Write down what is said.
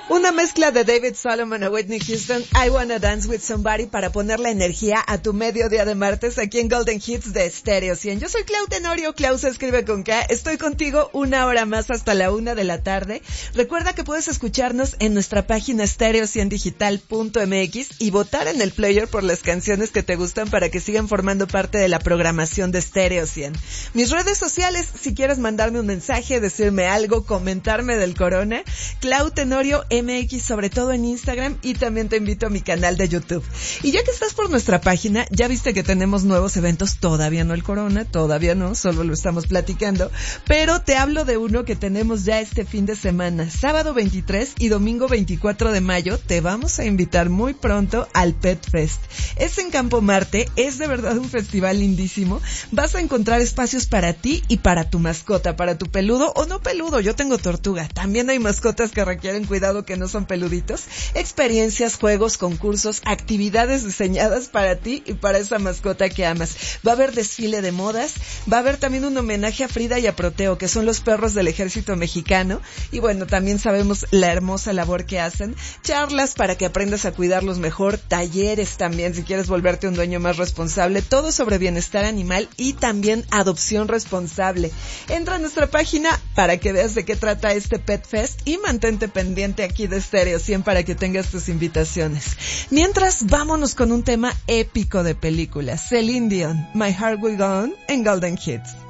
Una mezcla de David Solomon a Whitney Houston, I Wanna Dance With Somebody, para poner la energía a tu mediodía de martes aquí en Golden Hits de Stereo 100. Yo soy Clau Tenorio, Clau se escribe con K. Estoy contigo una hora más hasta la 1 de la tarde. Recuerda que puedes escucharnos en nuestra página stereo100digital.mx y votar en el player por las canciones que te gustan para que sigan formando parte de la programación de Stereo 100. Mis redes sociales, si quieres mandarme un mensaje, decirme algo, comentarme del corona, Clau Tenorio MX, sobre todo en Instagram, y también te invito a mi canal de YouTube. Y ya que estás por nuestra página, ya viste que tenemos nuevos eventos, todavía no el corona, todavía no, solo lo estamos platicando, pero te hablo de uno que tenemos ya este fin de semana, sábado 23 y domingo 24 de mayo, te vamos a invitar muy pronto al Pet Fest. Es en Campo Marte, es de verdad un festival lindísimo, vas a encontrar espacios para ti y para tu mascota, para tu peludo o no peludo, yo tengo tortuga, también hay mascotas que requieren cuidado que no son peluditos, experiencias, juegos, concursos, actividades diseñadas para ti y para esa mascota que amas. Va a haber desfile de modas, va a haber también un homenaje a Frida y a Proteo, que son los perros del ejército mexicano, y bueno, también sabemos la hermosa labor que hacen, charlas para que aprendas a cuidarlos mejor, talleres también si quieres volverte un dueño más responsable, todo sobre bienestar animal y también adopción responsable. Entra a nuestra página para que veas de qué trata este Pet Fest y mantente pendiente aquí de Stereo 100 para que tengas tus invitaciones. Mientras, vámonos con un tema épico de películas. Celine Dion, My Heart Will Go On en Golden Hits.